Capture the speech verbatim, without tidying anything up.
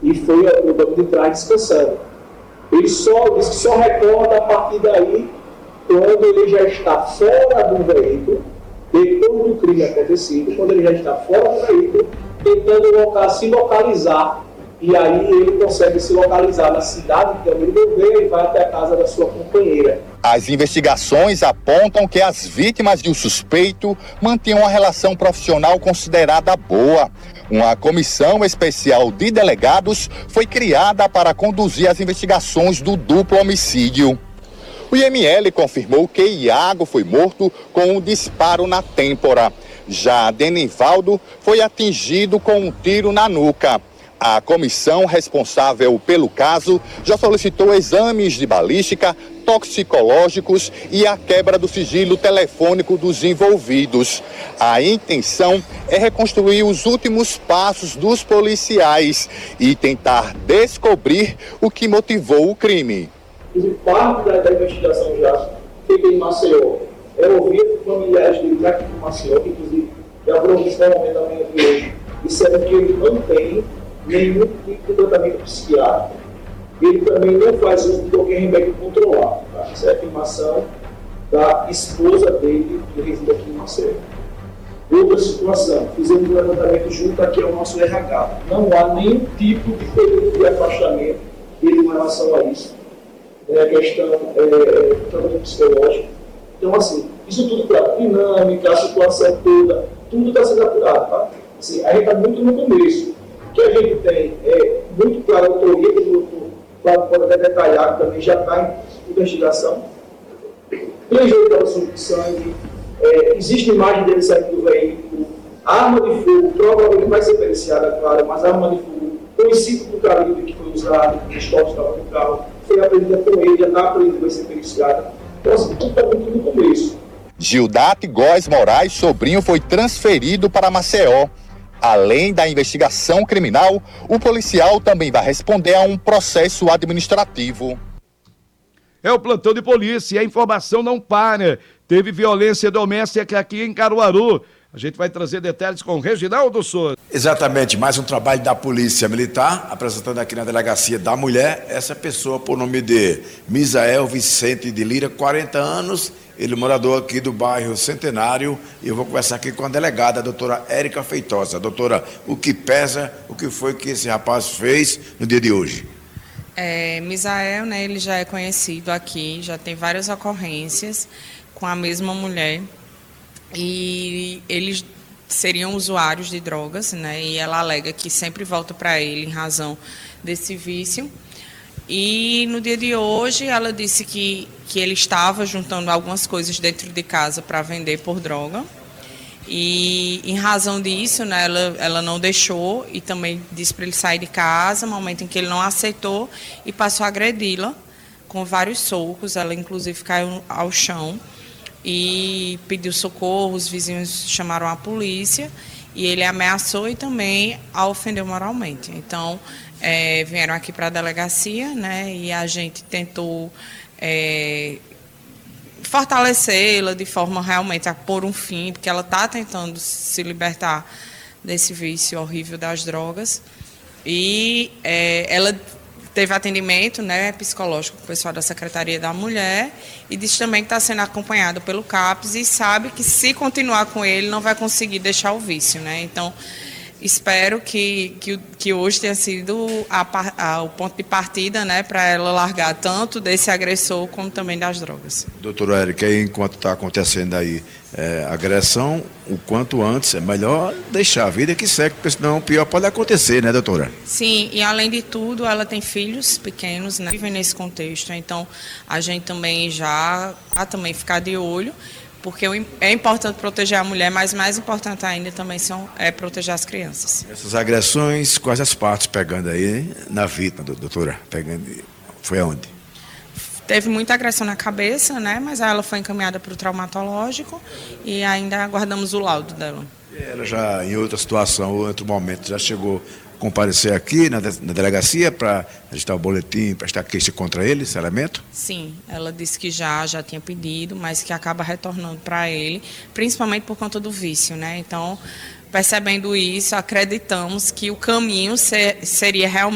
e foi no banco de trás descansando. Ele só diz que só recorda a partir daí, quando ele já está fora do veículo, depois do crime acontecido, quando ele já está fora do veículo, tentando local, se localizar, e aí ele consegue se localizar na cidade que ele veio e vai até a casa da sua companheira. As investigações apontam que as vítimas de um suspeito mantinham uma relação profissional considerada boa. Uma comissão especial de delegados foi criada para conduzir as investigações do duplo homicídio. O I M L confirmou que Iago foi morto com um disparo na têmpora. Já Denivaldo foi atingido com um tiro na nuca. A comissão responsável pelo caso já solicitou exames de balística, toxicológicos e a quebra do sigilo telefônico dos envolvidos. A intenção é reconstruir os últimos passos dos policiais e tentar descobrir o que motivou o crime. Parte da, da investigação já feita em Maceió é ouvir familiares dele aqui em Maceió, que inclusive já foram visto no momento da manhã de hoje, disseram que ele não tem nenhum tipo de tratamento psiquiátrico. Ele também não faz uso de qualquer remédio controlado. Tá? Essa é a afirmação da esposa dele, que reside aqui em Maceió. Outra situação, fizemos um levantamento junto aqui ao nosso R H. Não há nenhum tipo de período de afastamento dele com relação a isso. É a questão é, do tratamento psicológico. Então, assim, isso tudo para a dinâmica, a situação toda, tudo está sendo apurado. Tá? Assim, a gente está muito no começo. O que a gente tem é muito claro a autoria, que o Flávio pode até detalhar, que também já está em investigação. Tem jeito de sangue, é, existe imagem dele saindo do veículo, a arma de fogo provavelmente vai ser periciada, claro, mas a arma de fogo conhecida do calibre que foi usado, que os corpos estavam no carro, foi apreendida com ele, já está apreendida, vai ser periciada. Então, assim, tudo está muito no começo. Gildate Góes Moraes, sobrinho, foi transferido para Maceió. Além da investigação criminal, o policial também vai responder a um processo administrativo. É o plantão de polícia e a informação não para. Teve violência doméstica aqui em Caruaru. A gente vai trazer detalhes com Reginaldo Souza. Exatamente, mais um trabalho da Polícia Militar, apresentando aqui na Delegacia da Mulher, essa pessoa por nome de Misael Vicente de Lira, quarenta anos, ele é morador aqui do bairro Centenário, e eu vou conversar aqui com a delegada, a doutora Érica Feitosa. Doutora, o que pesa, o que foi que esse rapaz fez no dia de hoje? É, Misael, né, ele já é conhecido aqui, já tem várias ocorrências com a mesma mulher, e eles seriam usuários de drogas, né? E ela alega que sempre volta para ele em razão desse vício. E no dia de hoje ela disse que, que ele estava juntando algumas coisas dentro de casa para vender por droga. E em razão disso, né, ela, ela não deixou e também disse para ele sair de casa, no momento em que ele não aceitou, e passou a agredi-la com vários socos. Ela inclusive caiu ao chão e pediu socorro, os vizinhos chamaram a polícia e ele ameaçou e também a ofendeu moralmente. Então, é, vieram aqui para a delegacia, né, e a gente tentou é, fortalecê-la de forma realmente a pôr um fim, porque ela está tentando se libertar desse vício horrível das drogas. E é, ela teve atendimento, né, psicológico com o pessoal da Secretaria da Mulher e disse também que está sendo acompanhado pelo CAPS e sabe que se continuar com ele não vai conseguir deixar o vício, né? Então, espero que, que, que hoje tenha sido a, a, o ponto de partida, né, para ela largar tanto desse agressor como também das drogas. Doutora Érica, enquanto está acontecendo aí é, agressão, o quanto antes é melhor deixar a vida que segue, porque senão o pior pode acontecer, né, doutora? Sim, e além de tudo, ela tem filhos pequenos, né, que vivem nesse contexto, então a gente também já a também ficar de olho, porque é importante proteger a mulher, mas mais importante ainda também são, é proteger as crianças. Essas agressões, quais as partes pegando aí na vítima, doutora? Pegando, foi aonde? Teve muita agressão na cabeça, né? Mas ela foi encaminhada para o traumatológico e ainda aguardamos o laudo dela. Ela já, em outra situação, ou em outro momento, já chegou a comparecer aqui na, na delegacia para registrar o boletim, prestar queixa contra ele, esse elemento? Sim, ela disse que já, já tinha pedido, mas que acaba retornando para ele, principalmente por conta do vício, né? Então, percebendo isso, acreditamos que o caminho ser, seria realmente